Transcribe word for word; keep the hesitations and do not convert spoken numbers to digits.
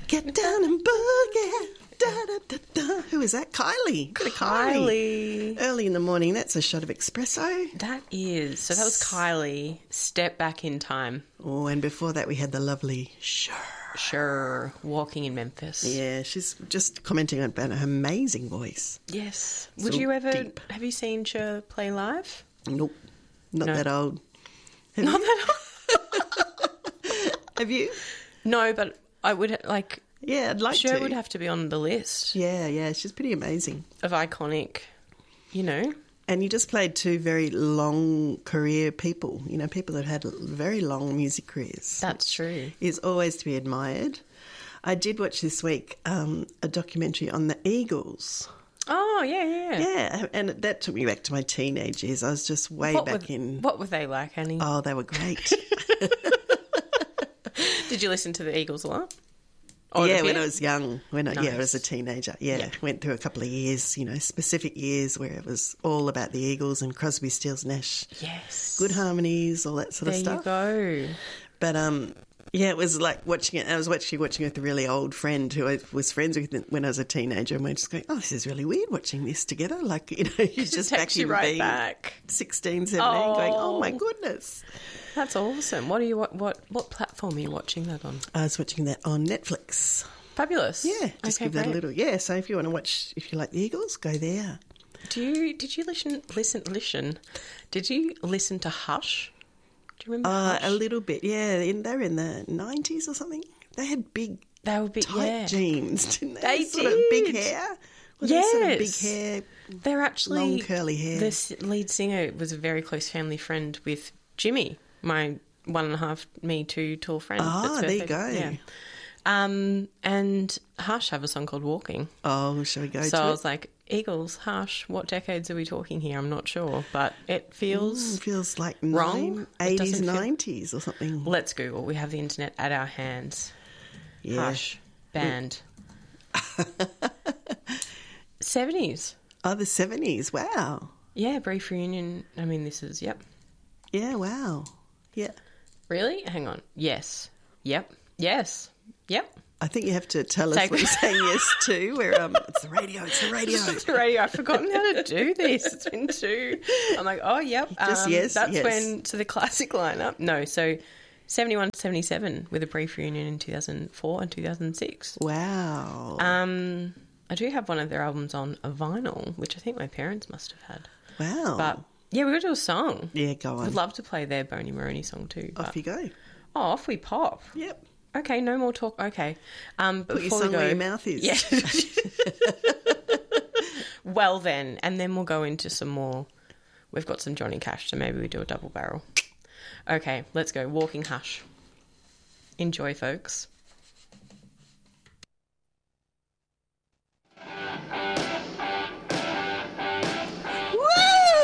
Get down and boogie. Da, da, da, da. Who is that? Kylie. Kylie. Kylie. Early in the morning. That's a shot of espresso. That is. So that was Kylie. Step back in time. Oh, and before that we had the lovely Cher. Cher, walking in Memphis. Yeah, she's just commenting about her amazing voice. Yes. It's Would all you ever, deep. have you seen Cher play live? Nope. Not No. that old. Have Not you? that old. Have you? No, but I would, like, Yeah, I'd like Cher to. would have to be on the list Yeah, yeah, she's pretty amazing. of iconic, you know. And you just played two very long career people, you know, people that had very long music careers. That's true. Is always to be admired. I did watch this week um, a documentary on the Eagles. Oh, yeah, yeah, yeah. Yeah, and that took me back to my teenage years. I was just way What back were, in... What were they like, Annie? Oh, they were great. Did you listen to the Eagles a lot? Or yeah, a when bit? I was young, when I, yeah, I Nice. was a teenager. Yeah, Yeah. went through a couple of years, you know, specific years where it was all about the Eagles and Crosby, Stills, Nash, Yes. good harmonies, all that sort There of stuff. you go. But um, yeah, it was like watching it. I was actually watching it with a really old friend who I was friends with when I was a teenager, and we're just going, "Oh, this is really weird watching this together." Like, you know, you're just back takes you in right being back. sixteen, seventeen, going, "Oh my Oh. goodness." That's awesome. What are you? What what, what platform are you watching that on? I was watching that on Netflix. Fabulous. Yeah, just Okay, give that a great. little. Yeah, so if you want to watch, if you like the Eagles, go there. Do you? Did you listen? Listen? Listen? Did you listen to Hush? Do you remember Uh, Hush? a little bit, yeah. In, they were in the nineties or something. They had big, They were big. tight Yeah. jeans, didn't they? They sort of big did. hair. Was it sort of big Yes. hair? They're actually Long curly hair. The s- lead singer was a very close family friend with Jimmy, my one and a half me two tall friend. Ah, that's there you her- go. Yeah. Um, and Hush have a song called Walking. Oh, shall we go So to I it? was like, Eagles, Hush, what decades are we talking here? I'm not sure, but it feels. Mm, feels like wrong. nine, It eighties, doesn't feel- nineties or something. Let's Google. We have the internet at our hands. Yeah. Hush band. seventies. Oh, the seventies. Wow. Yeah, brief reunion. I mean, this is yep. Yeah, wow. Yeah. Really? Hang on. Yes. Yep. Yes. Yep. I think you have to tell us Take- what you're saying yes to. Where um, it's the radio, it's the radio. It's the radio. I've forgotten how to do this. It's been too. I'm like, oh, yep. Just um, yes, That's yes. when, to the classic lineup. No, so seventy-one to seventy-seven with a brief reunion in two thousand four and two thousand six. Wow. Um, I do have one of their albums on a vinyl, which I think my parents must have had. wow. But yeah, we're going to do a song. yeah, go on. I'd love to play their Boney Maroney song too. Off But, you go. oh, off we pop. Yep. Okay, no more talk. Okay. Um, Put your before song we go, where your mouth is. Yeah. Well then, and then we'll go into some more. We've got some Johnny Cash, so maybe we do a double barrel. Okay, let's go. Walking Hush. Enjoy, folks.